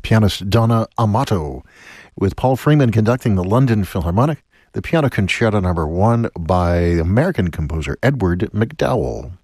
pianist Donna Amato, with Paul Freeman conducting the London Philharmonic, the Piano Concerto No. 1 by American composer Edward MacDowell.